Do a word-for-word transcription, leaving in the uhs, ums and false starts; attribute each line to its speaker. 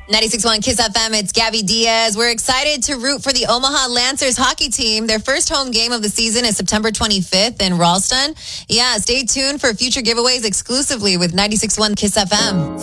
Speaker 1: ninety-six point one Kiss F M, it's Gabby Diaz. We're excited to root for the Omaha Lancers hockey team. Their first home game of the season is September twenty-fifth in Ralston. Yeah, stay tuned for future giveaways exclusively with ninety-six point one Kiss F M.